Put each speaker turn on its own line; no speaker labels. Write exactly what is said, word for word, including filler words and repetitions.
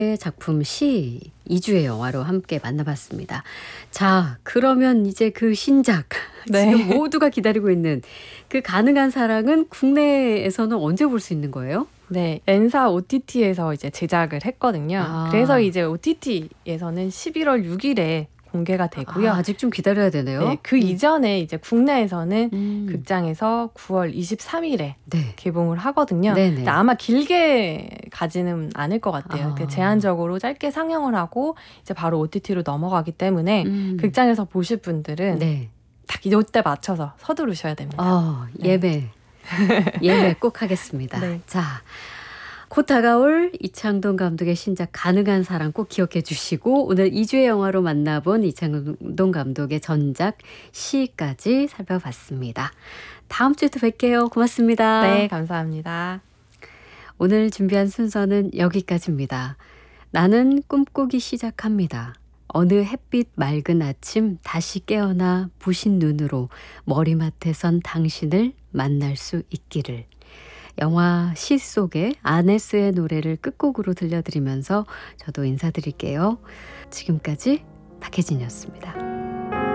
작품 시 이주의 영화로 함께 만나봤습니다. 자, 그러면 이제 그 신작
네.
지금 모두가 기다리고 있는 그 가능한 사랑은 국내에서는 언제 볼 수 있는 거예요?
네, 엔사 오티티에서 이제 제작을 했거든요.
아.
그래서 이제 오티티에서는 십일월 육일에 공개가 되고요.
아, 아직 좀 기다려야 되네요.
네, 그
음.
이전에 이제 국내에서는
음.
극장에서 구월 이십삼일에
네.
개봉을 하거든요.
네네.
근데 아마 길게 가지는 않을 것 같아요.
아.
그 제한적으로 짧게 상영을 하고 이제 바로 오티티로 넘어가기 때문에
음.
극장에서 보실 분들은
네.
딱 이때 맞춰서 서두르셔야 됩니다.
어,
네.
예매. 예매 꼭 하겠습니다.
네.
자, 곧 다가올 이창동 감독의 신작 가능한 사랑 꼭 기억해 주시고 오늘 이주의 영화로 만나본 이창동 감독의 전작 시까지 살펴봤습니다. 다음 주에 또 뵐게요. 고맙습니다.
네, 감사합니다.
오늘 준비한 순서는 여기까지입니다. 나는 꿈꾸기 시작합니다. 어느 햇빛 맑은 아침 다시 깨어나 부신 눈으로 머리맡에 선 당신을 만날 수 있기를. 영화 시 속의 아네스의 노래를 끝곡으로 들려드리면서 저도 인사드릴게요. 지금까지 박혜진이었습니다.